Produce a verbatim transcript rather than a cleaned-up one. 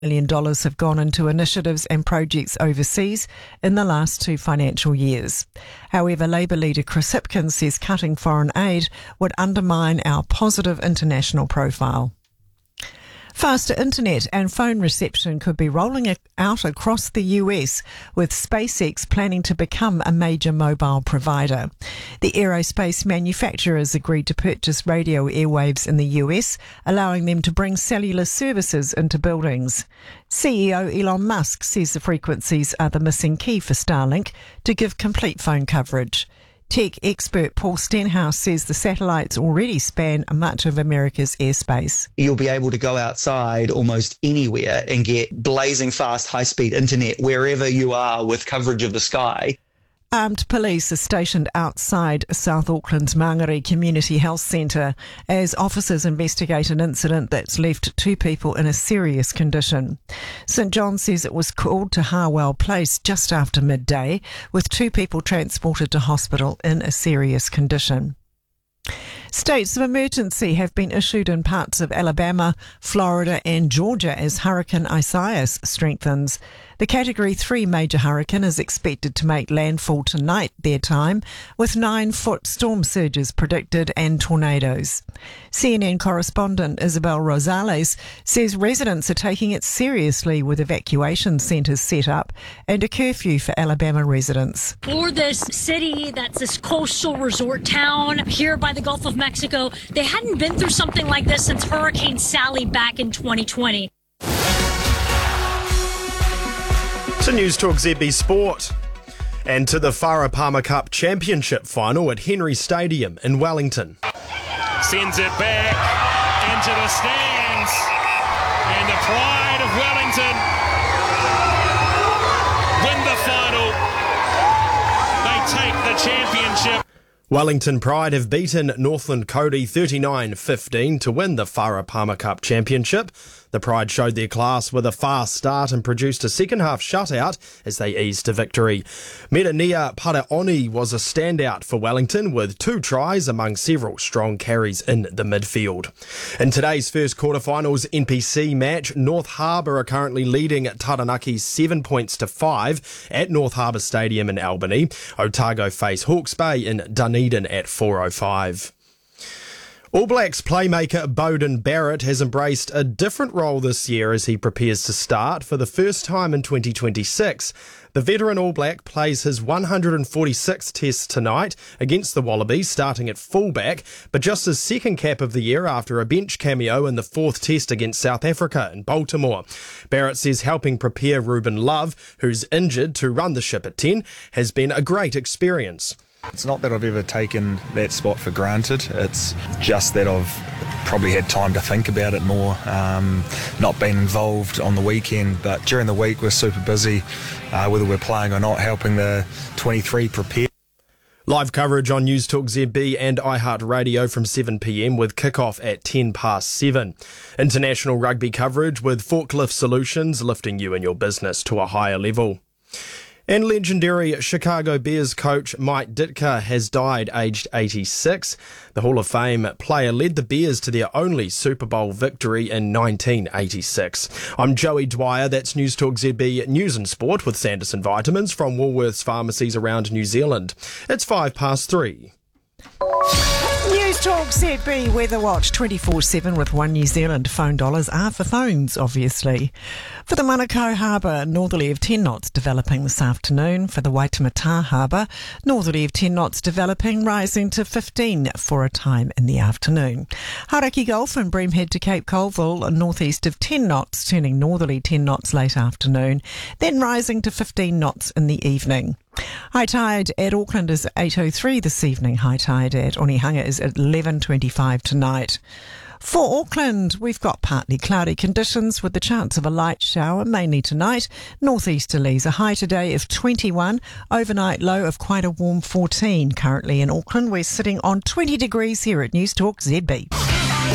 million dollars have gone into initiatives and projects overseas in the last two financial years. However, Labour leader Chris Hipkins says cutting foreign aid would undermine our positive international profile. Faster internet and phone reception could be rolling out across the U S, with SpaceX planning to become a major mobile provider. The aerospace manufacturers agreed to purchase radio airwaves in the U S, allowing them to bring cellular services into buildings. C E O Elon Musk says the frequencies are the missing key for Starlink to give complete phone coverage. Tech expert Paul Stenhouse says the satellites already span much of America's airspace. You'll be able to go outside almost anywhere and get blazing fast, high-speed internet wherever you are with coverage of the sky. Armed police are stationed outside South Auckland's Mangere Community Health Centre as officers investigate an incident that's left two people in a serious condition. St John says it was called to Harwell Place just after midday, with two people transported to hospital in a serious condition. States of emergency have been issued in parts of Alabama, Florida and Georgia as Hurricane Isaias strengthens. The Category three major hurricane is expected to make landfall tonight their time, with nine-foot storm surges predicted and tornadoes. C N N correspondent Isabel Rosales says residents are taking it seriously with evacuation centres set up and a curfew for Alabama residents. For this city that's this coastal resort town here by the Gulf of Mexico, they hadn't been through something like this since Hurricane Sally back in twenty twenty. To News Talk Z B Sport. And to the Farah Palmer Cup Championship final at Henry Stadium in Wellington. Sends it back into the stands. And the pride of Wellington win the final. They take the championship. Wellington Pride have beaten Northland Cody thirty-nine fifteen to win the Farah Palmer Cup Championship. The Pride showed their class with a fast start and produced a second-half shutout as they eased to victory. Merenia Paraoni was a standout for Wellington with two tries among several strong carries in the midfield. In today's first quarterfinals N P C match, North Harbour are currently leading Taranaki seven points to five at North Harbour Stadium in Albany. Otago face Hawke's Bay in Dunedin at four oh five. All Blacks playmaker Beauden Barrett has embraced a different role this year as he prepares to start for the first time in twenty twenty-six. The veteran All Black plays his one hundred forty-sixth test tonight against the Wallabies, starting at fullback, but just his second cap of the year after a bench cameo in the fourth test against South Africa in Baltimore. Barrett says helping prepare Ruben Love, who's injured to run the ship at ten, has been a great experience. It's not that I've ever taken that spot for granted, it's just that I've probably had time to think about it more, um, not been involved on the weekend, but during the week we're super busy, uh, whether we're playing or not, helping the twenty-three prepare. Live coverage on News Talk Z B and iHeartRadio from seven p m with kick-off at ten past seven. International rugby coverage with Forklift Solutions, lifting you and your business to a higher level. And legendary Chicago Bears coach Mike Ditka has died aged eighty-six. The Hall of Fame player led the Bears to their only Super Bowl victory in nineteen eighty-six. I'm Joey Dwyer, that's News Talk Z B News and Sport with Sanderson Vitamins from Woolworths pharmacies around New Zealand. It's five past three. News Talk Z B Weather Watch twenty-four seven with One New Zealand. Phone dollars are for phones, obviously. For the Manukau Harbour, northerly of ten knots developing this afternoon. For the Waitemata Harbour, northerly of ten knots developing, rising to fifteen for a time in the afternoon. Hauraki Gulf and Breamhead to Cape Colville, northeast of ten knots, turning northerly ten knots late afternoon, then rising to fifteen knots in the evening. High tide at Auckland is at eight oh three this evening. High tide at Onehunga is at eleven twenty-five tonight. For Auckland, we've got partly cloudy conditions with the chance of a light shower, mainly tonight. Northeasterlies, a high today of twenty-one, overnight low of quite a warm fourteen. Currently in Auckland, we're sitting on twenty degrees here at News Talk Z B.